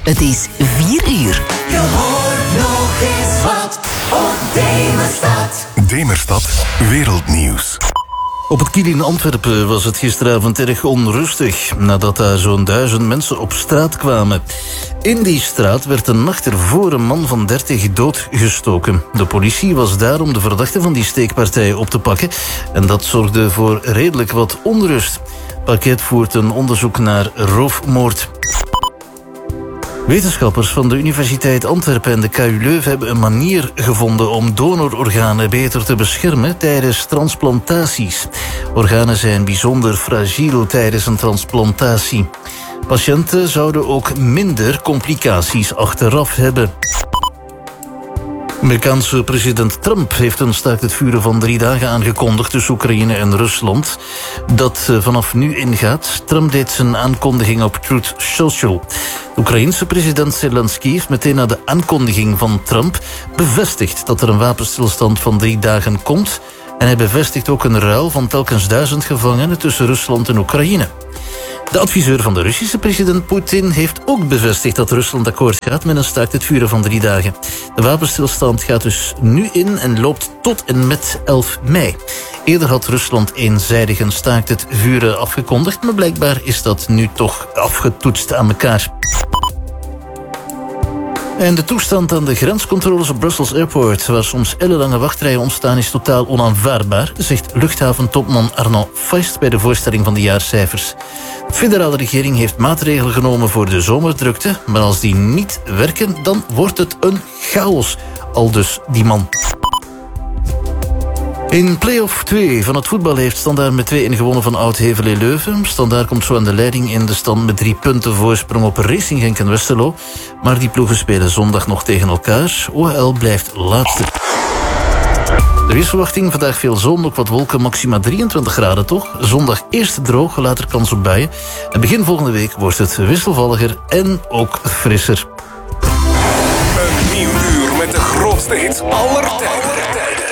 Het is 4 uur. Je hoort nog eens wat op Demerstad. Demerstad Wereldnieuws. Op het Kiel in Antwerpen was het gisteravond erg onrustig, nadat daar zo'n 1000 mensen op straat kwamen. In die straat werd de nacht ervoor een man van 30 doodgestoken. De politie was daar om de verdachte van die steekpartij op te pakken en dat zorgde voor redelijk wat onrust. Het parket voert een onderzoek naar roofmoord. Wetenschappers van de Universiteit Antwerpen en de KU Leuven hebben een manier gevonden om donororganen beter te beschermen tijdens transplantaties. Organen zijn bijzonder fragiel tijdens een transplantatie. Patiënten zouden ook minder complicaties achteraf hebben. Amerikaanse president Trump heeft een staakt het vuren van 3 dagen aangekondigd tussen Oekraïne en Rusland. Dat vanaf nu ingaat. Trump deed zijn aankondiging op Truth Social. De Oekraïense president Zelensky heeft meteen na de aankondiging van Trump bevestigd dat er een wapenstilstand van 3 dagen komt. En hij bevestigt ook een ruil van telkens 1000 gevangenen tussen Rusland en Oekraïne. De adviseur van de Russische president Poetin heeft ook bevestigd dat Rusland akkoord gaat met een staakt het vuren van 3 dagen. De wapenstilstand gaat dus nu in en loopt tot en met 11 mei. Eerder had Rusland eenzijdig een staakt het vuren afgekondigd, maar blijkbaar is dat nu toch afgetoetst aan elkaar. En de toestand aan de grenscontroles op Brussels Airport, waar soms ellenlange wachtrijen ontstaan, is totaal onaanvaardbaar, zegt luchthaventopman Arnaud Feist bij de voorstelling van de jaarcijfers. De federale regering heeft maatregelen genomen voor de zomerdrukte, maar als die niet werken, dan wordt het een chaos. Aldus die man. In play-off 2 van het voetbal heeft Standaard met 2-1 gewonnen van Oud-Heverlee Leuven. Standaard komt zo aan de leiding in de stand met 3 punten voorsprong op Racing Genk en Westerlo. Maar die ploegen spelen zondag nog tegen elkaar. OHL blijft laatste. De weersverwachting, vandaag veel zon, ook wat wolken, maxima 23 graden toch. Zondag eerst droog, later kans op buien. En begin volgende week wordt het wisselvalliger en ook frisser. Een nieuw uur met de grootste hits aller tijden.